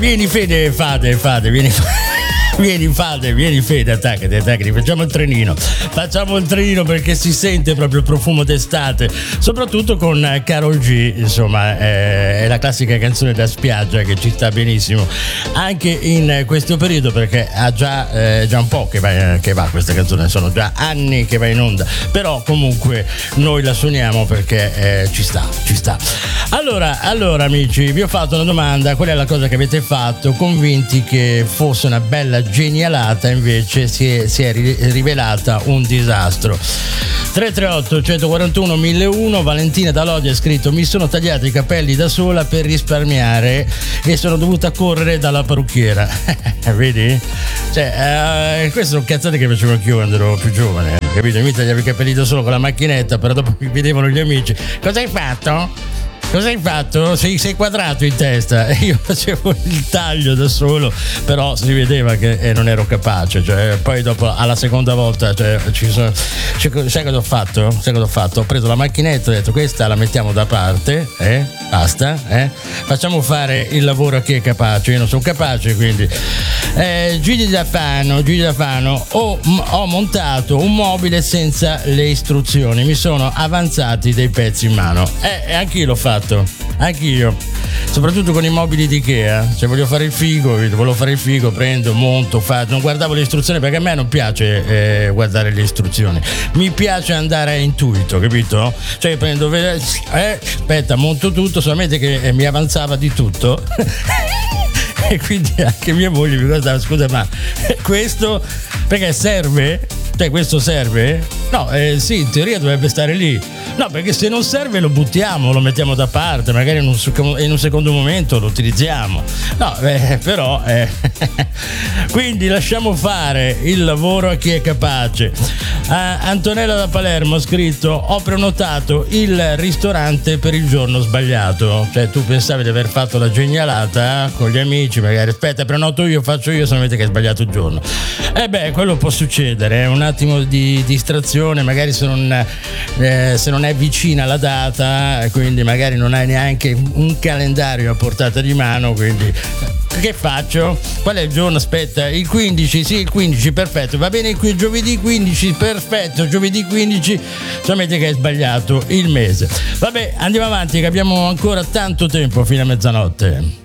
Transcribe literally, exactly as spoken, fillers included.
Vieni Fede, fate, fate, vieni fate. Vieni Fade, vieni Fede, attaccati, attaccati, facciamo il trenino, facciamo il trenino perché si sente proprio il profumo d'estate, soprattutto con Karol G, insomma, è la classica canzone da spiaggia che ci sta benissimo anche in questo periodo, perché ha già, eh, già un po' che va, che va questa canzone, sono già anni che va in onda, però comunque noi la suoniamo perché eh, ci sta, ci sta. Allora, allora amici, vi ho fatto una domanda, qual è la cosa che avete fatto convinti che fosse una bella genialata, invece si è, si è rivelata un disastro. Tre tre otto uno quattro uno mille uno. Valentina da Lodi ha scritto: mi sono tagliato i capelli da sola per risparmiare e sono dovuta correre dalla parrucchiera. Vedi? Cioè, eh, queste sono cazzate che facevo anch'io quando ero più giovane, capito? Mi tagliavo i capelli da solo con la macchinetta, però dopo mi vedevano gli amici: cosa hai fatto? Cosa hai fatto? Sei, sei quadrato in testa. E io facevo il taglio da solo, però si vedeva che eh, non ero capace. Cioè, poi dopo, alla seconda volta, cioè, ci sono, cioè, sai cosa ho fatto? Sai cosa ho fatto? Ho preso la macchinetta, ho detto: questa la mettiamo da parte, eh? Basta, eh? Facciamo fare il lavoro a chi è capace. Io non sono capace, quindi. Eh, Gigi da Fano, Gigi da Fano, ho, ho montato un mobile senza le istruzioni, mi sono avanzati dei pezzi in mano. Eh, e anch'io l'ho fatto. Anch'io, soprattutto con i mobili di Ikea. Cioè, voglio fare il figo, volevo fare il figo, prendo, monto, faccio. Non guardavo le istruzioni perché a me non piace eh, guardare le istruzioni, mi piace andare a intuito, capito? Cioè, prendo, eh, aspetta, monto tutto, solamente che eh, mi avanzava di tutto. E quindi anche mia moglie mi guardava: scusa, ma questo perché serve? Cioè, questo serve? No, eh, sì, in teoria dovrebbe stare lì. No, perché se non serve lo buttiamo, lo mettiamo da parte, magari in un, in un secondo momento lo utilizziamo. No, eh, però eh. Quindi lasciamo fare il lavoro a chi è capace. uh, Antonella da Palermo ha scritto: ho prenotato il ristorante per il giorno sbagliato. Cioè, tu pensavi di aver fatto la genialata eh, con gli amici, magari aspetta, prenoto io, faccio io, solamente che hai sbagliato il giorno. E eh beh, quello può succedere, è un attimo di distrazione, magari se non, eh, se non è vicina la data, quindi magari non hai neanche un calendario a portata di mano, quindi che faccio? Qual è il giorno? Aspetta, il quindici, sì, il quindici, perfetto, va bene, qui giovedì quindici, perfetto, giovedì quindici, solamente che hai sbagliato il mese. Vabbè, andiamo avanti che abbiamo ancora tanto tempo fino a mezzanotte.